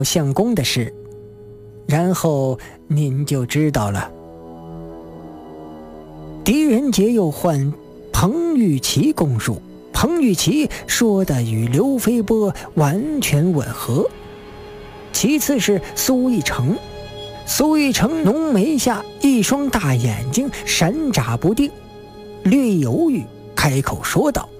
相公的事，然后您就知道了。”狄仁杰又唤彭玉琪供述，彭玉琪说的与刘飞波完全吻合。其次是苏一成，苏一成浓眉下一双大眼睛闪眨不定，略犹豫，开口说道：“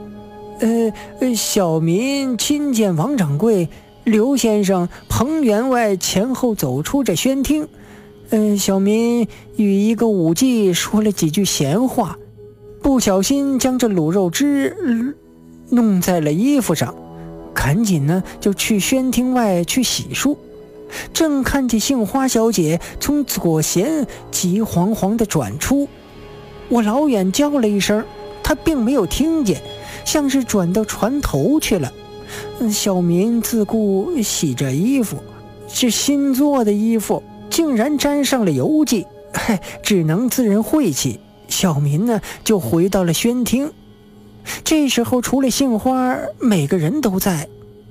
小民亲见王掌柜、刘先生、彭员外前后走出这宣厅，小民与一个武妓说了几句闲话，不小心将这卤肉汁弄在了衣服上，赶紧呢就去宣厅外去洗漱，正看见杏花小姐从左弦急惶惶地转出，我老远叫了一声，她并没有听见，像是转到船头去了。小民自顾洗着衣服，是新做的衣服，竟然沾上了油迹，只能自认晦气。小民呢就回到了宣厅。这时候除了杏花，每个人都在。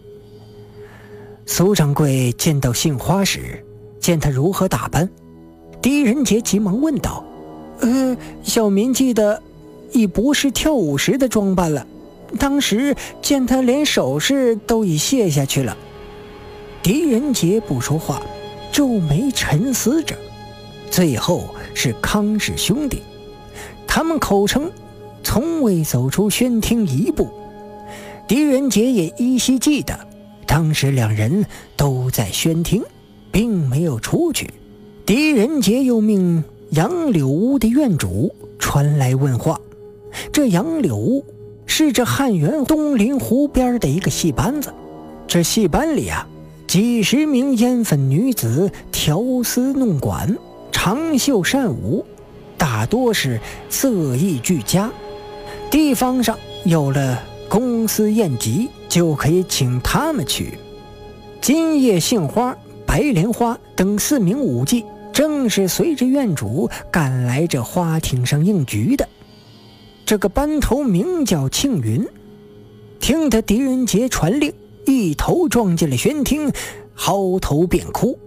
苏掌柜见到杏花时，见她如何打扮，狄仁杰急忙问道：“小民记得已不是跳舞时的装扮了，当时见她连首饰都已卸下去了。”狄仁杰不说话，皱眉沉思着。最后是康氏兄弟，他们口称从未走出宣厅一步。狄仁杰也依稀记得，当时两人都在宣厅，并没有出去。狄仁杰又命杨柳屋的院主传来问话。这杨柳屋是这汉源东临湖边的一个戏班子，这戏班里几十名烟粉女子调丝弄管，长袖善舞，大多是色艺俱佳。地方上有了公司宴集，就可以请他们去。今夜杏花、白莲花等4名舞妓，正是随着院主赶来这花厅上应局的。这个班头名叫庆云，听得狄仁杰传令，一头撞进了宣厅，嚎啕便哭：“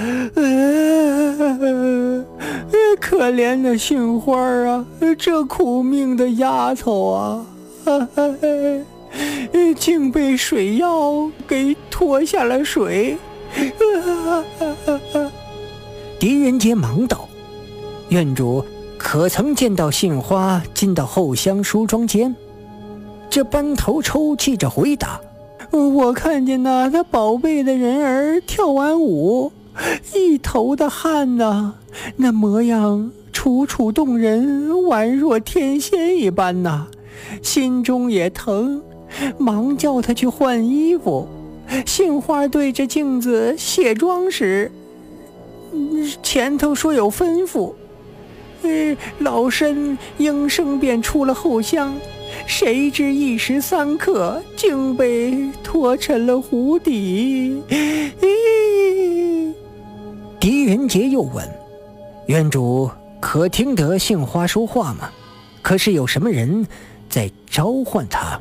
可怜的杏花啊，这苦命的丫头啊，竟被水妖给拖下了水。”狄仁杰忙道：“院主可曾见到杏花进到后厢梳妆间？”这班头抽泣着回答：“我看见他宝贝的人儿跳完舞，一头的汗呐，那模样楚楚动人，宛若天仙一般呐，心中也疼，忙叫他去换衣服。杏花对着镜子卸妆时，前头说有吩咐，老身应声便出了后厢，谁知一时3刻，竟被拖沉了湖底。”狄仁杰又问：“院主可听得杏花说话吗？可是有什么人在召唤他？”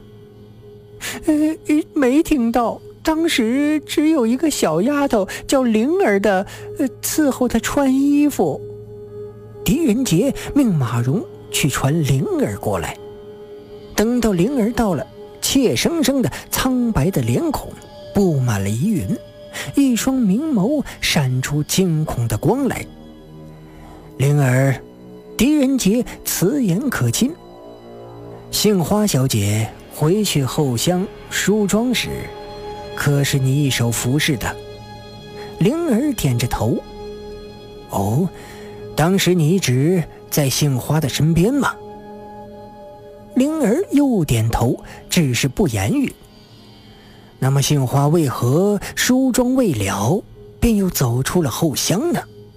没听到，当时只有一个小丫头叫灵儿的伺候她穿衣服。狄仁杰命马蓉去传灵儿过来。等到灵儿到了，怯生生的苍白的脸孔布满了疑云，一双明眸闪出惊恐的光来。灵儿，狄仁杰慈言可亲。杏花小姐回去后厢梳妆时，可是你一手服侍的？灵儿点着头。哦，当时你一直在杏花的身边吗？灵儿又点头，只是不言语。那么杏花为何梳妆未了，便又走出了后厢呢？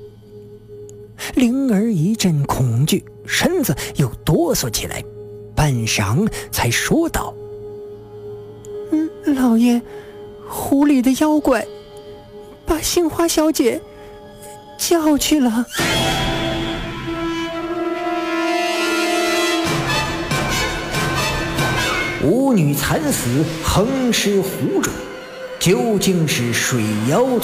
灵儿一阵恐惧，身子又哆嗦起来，半晌才说道：“老爷，湖里的妖怪把杏花小姐叫去了。”舞女惨死，横尸湖中， 究竟是水妖